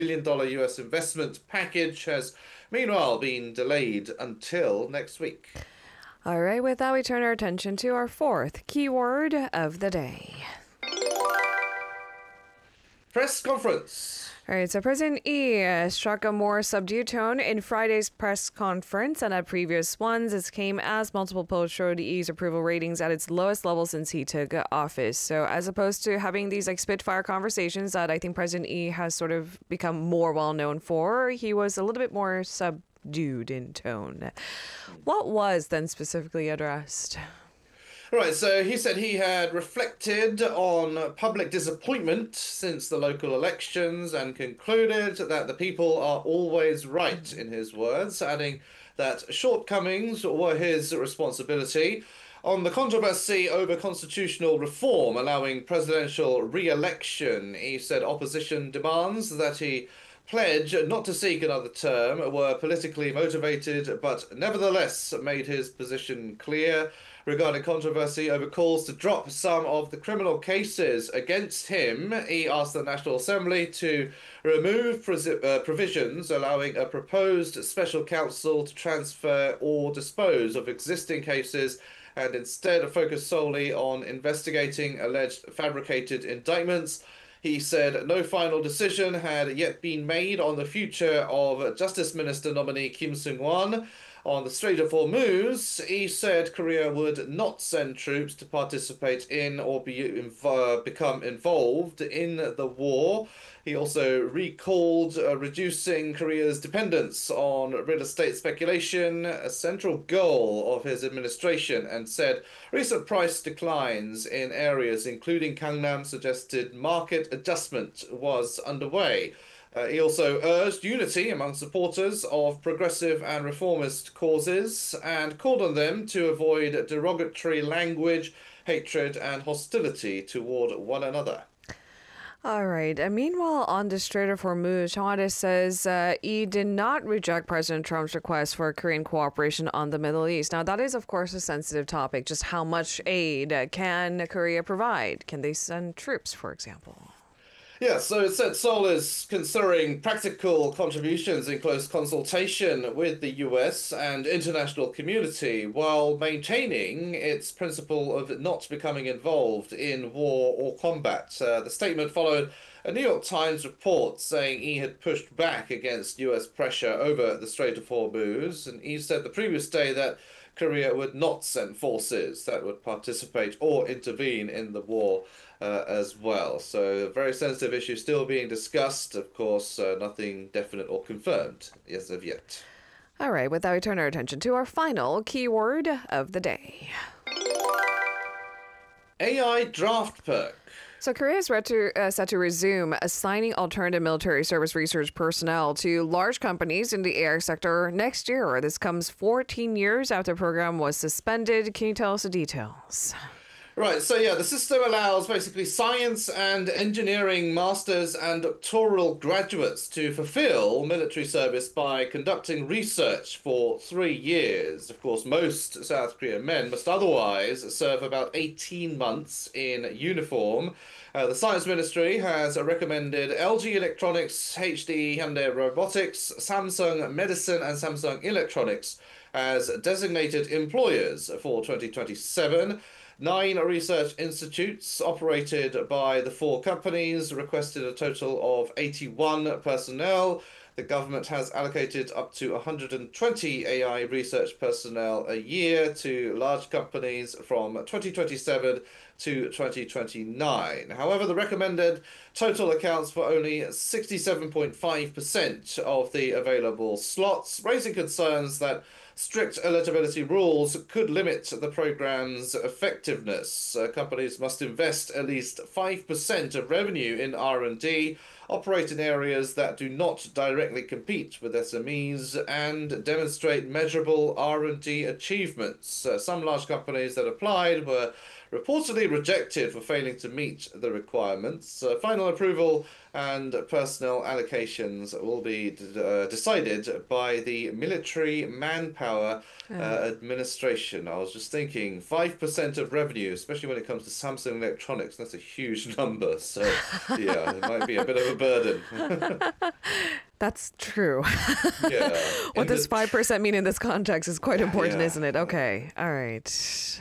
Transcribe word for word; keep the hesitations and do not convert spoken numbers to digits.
billion dollars U S investment package has meanwhile been delayed until next week. All right, with that, we turn our attention to our fourth keyword of the day. Press conference. All right, so President Yi uh, struck a more subdued tone in Friday's press conference and at previous ones. This came as multiple polls showed Yi's approval ratings at its lowest level since he took office. So as opposed to having these like spitfire conversations that I think President Yi has sort of become more well known for, he was a little bit more subdued in tone. What was then specifically addressed? Right, so he said he had reflected on public disappointment since the local elections and concluded that the people are always right, in his words, adding that shortcomings were his responsibility. On the controversy over constitutional reform allowing presidential re-election, he said opposition demands that he pledge not to seek another term were politically motivated, but nevertheless made his position clear. Regarding controversy over calls to drop some of the criminal cases against him, he asked the National Assembly to remove uh, provisions allowing a proposed special counsel to transfer or dispose of existing cases and instead focus solely on investigating alleged fabricated indictments. He said no final decision had yet been made on the future of Justice Minister nominee Kim Seung-won. On the Strait of Hormuz, he said Korea would not send troops to participate in or be inv uh, become involved in the war. He also recalled uh, reducing Korea's dependence on real estate speculation, a central goal of his administration, and said recent price declines in areas including Gangnam suggested market adjustment was underway. Uh, he also urged unity among supporters of progressive and reformist causes and called on them to avoid derogatory language, hatred, and hostility toward one another. All right. And meanwhile, on the Strait of Hormuz, Hawada says uh, Yi did not reject President Trump's request for Korean cooperation on the Middle East. Now, that is, of course, a sensitive topic. Just how much aid can Korea provide? Can they send troops, for example? Yeah, so it said Seoul is considering practical contributions in close consultation with the U S and international community while maintaining its principle of not becoming involved in war or combat. Uh, the statement followed a New York Times report saying he had pushed back against U S pressure over the Strait of Hormuz, and he said the previous day that Korea would not send forces that would participate or intervene in the war uh, as well. So, a very sensitive issue still being discussed. Of course, uh, nothing definite or confirmed as of yet. All right, with that, we turn our attention to our final keyword of the day. A I draft perk. So Korea is set to, uh, set to resume assigning alternative military service research personnel to large companies in the A I sector next year. This comes fourteen years after the program was suspended. Can you tell us the details? Right, so yeah, the system allows basically science and engineering masters and doctoral graduates to fulfill military service by conducting research for three years. Of course, most South Korean men must otherwise serve about eighteen months in uniform. Uh, the Science Ministry has recommended L G Electronics, H D Hyundai Robotics, Samsung Medicine, and Samsung Electronics as designated employers for twenty twenty-seven. Nine research institutes operated by the four companies requested a total of eighty-one personnel. The government has allocated up to one hundred twenty A I research personnel a year to large companies from twenty twenty-seven to twenty twenty-nine. However, the recommended total accounts for only sixty-seven point five percent of the available slots, raising concerns that strict eligibility rules could limit the program's effectiveness. Uh, companies must invest at least five percent of revenue in R and D, operate in areas that do not directly compete with S M Es, and demonstrate measurable R and D achievements. Uh, some large companies that applied were reportedly rejected for failing to meet the requirements. Uh, final approval and personnel allocations will be uh, decided by the Military Manpower uh, Administration. I was just thinking, five percent of revenue, especially when it comes to Samsung Electronics, that's a huge number. So, yeah, it might be a bit of a burden. That's true. Yeah. What In does the- five percent mean in this context is quite important, Yeah. isn't it? Okay. All right.